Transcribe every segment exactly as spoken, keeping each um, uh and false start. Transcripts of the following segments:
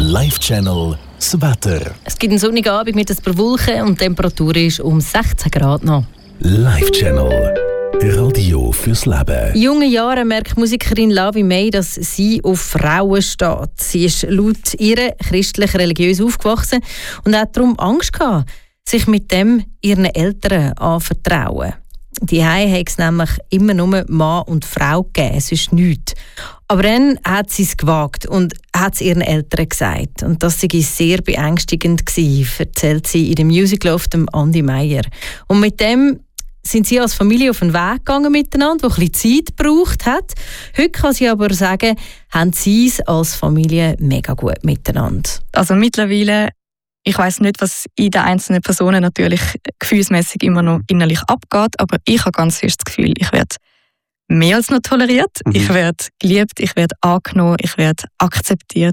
Live-Channel das Wetter. Es gibt einen sonnigen Abend mit ein paar Wolken und die Temperatur ist um sechzehn Grad noch. Live-Channel. Radio fürs Leben. In jungen Jahren merkt Musikerin Lavi May, dass sie auf Frauen steht. Sie ist laut ihr christlich-religiös aufgewachsen und hat darum Angst gehabt, sich mit dem ihren Eltern anvertrauen. Die Hause hat es nämlich immer nur Mann und Frau gegeben, sonst nichts. Aber dann hat sie es gewagt und hat es ihren Eltern gesagt. Und das war sehr beängstigend gewesen, erzählt sie in dem Musical auf dem Andi Meier. Und mit dem sind sie als Familie auf den Weg gegangen miteinander, der ein bisschen Zeit gebraucht hat. Heute kann sie aber sagen, haben sie es als Familie mega gut miteinander. Also mittlerweile, ich weiss nicht, was in den einzelnen Personen natürlich gefühlsmäßig immer noch innerlich abgeht, aber ich habe ganz fest das Gefühl, ich werde mehr als noch toleriert, mhm. ich werde geliebt, ich werde angenommen, ich werde akzeptiert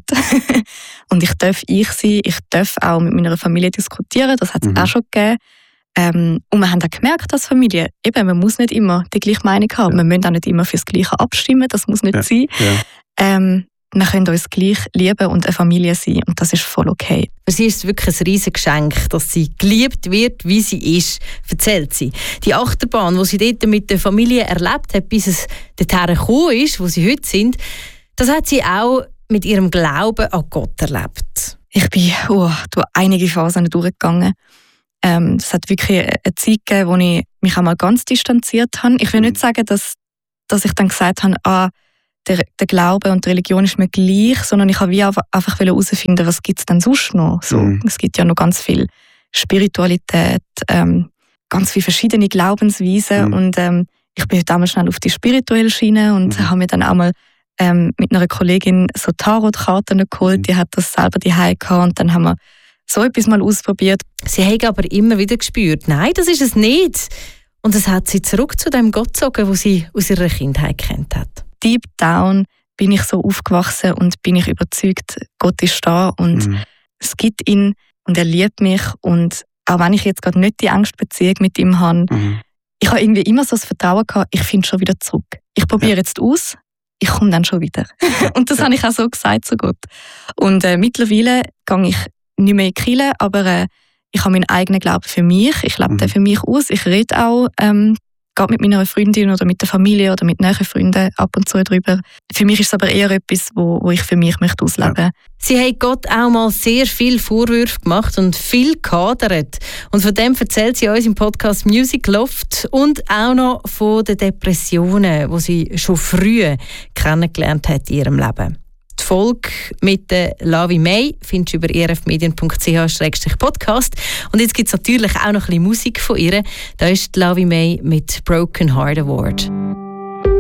und ich darf ich sein, ich darf auch mit meiner Familie diskutieren, das hat es mhm. auch schon gegeben. Ähm, und wir haben auch gemerkt als Familie, eben, man muss nicht immer die gleiche Meinung haben, ja. wir müssen auch nicht immer fürs Gleiche abstimmen, das muss nicht ja. sein. Ja. Ähm, wir können uns gleich lieben und eine Familie sein und das ist voll okay. Für sie ist es wirklich ein riesiges Geschenk, dass sie geliebt wird, wie sie ist, erzählt sie. Die Achterbahn, die sie dort mit der Familie erlebt hat, bis es dorthin gekommen ist, wo sie heute sind, das hat sie auch mit ihrem Glauben an Gott erlebt. Ich bin oh, durch einige Phasen durchgegangen. Ähm, es hat wirklich eine Zeit gegeben, wo ich mich einmal ganz distanziert habe. Ich will nicht sagen, dass, dass ich dann gesagt habe, ah, der, der Glaube und die Religion ist mir gleich, sondern ich wollte einfach herausfinden, was gibt es denn sonst noch. So, mhm. Es gibt ja noch ganz viel Spiritualität, ähm, ganz viele verschiedene Glaubensweisen. Mhm. Und ähm, ich bin damals schnell auf die spirituelle Schiene und mhm. habe mir dann auch mal ähm, mit einer Kollegin so Tarotkarten geholt. Mhm. Die hat das selber daheim gehabt und dann haben wir so etwas mal ausprobiert. Sie haben aber immer wieder gespürt, nein, das ist es nicht. Und es hat sie zurück zu dem Gott gezogen, den sie aus ihrer Kindheit kennt hat. Deep down bin ich so aufgewachsen und bin ich überzeugt, Gott ist da und mhm. es gibt ihn und er liebt mich. Und auch wenn ich jetzt gerade nicht die Angstbeziehung mit ihm habe, mhm. ich habe irgendwie immer so das Vertrauen gehabt, ich finde schon wieder zurück. Ich probiere ja. jetzt aus, ich komme dann schon wieder. Und das ja. habe ich auch so gesagt zu Gott. Und äh, mittlerweile gehe ich nicht mehr in die Kirche, aber äh, ich habe meinen eigenen Glauben für mich. Ich lebe mhm. den für mich aus. Ich rede auch ähm, gerade mit meiner Freundin oder mit der Familie oder mit nahen Freunden ab und zu darüber. Für mich ist es aber eher etwas, wo, wo ich für mich möchte ausleben möchte. Ja. Sie haben Gott auch mal sehr viel Vorwürfe gemacht und viel gehadert. Und von dem erzählt sie uns im Podcast Music Loft und auch noch von den Depressionen, die sie schon früh kennengelernt hat in ihrem Leben. Die Folge mit der Lavi May findest du über e r f medien punkt c h slash podcast. Und jetzt gibt es natürlich auch noch ein bisschen Musik von ihr. Da ist die Lavi May mit Broken Heart Award.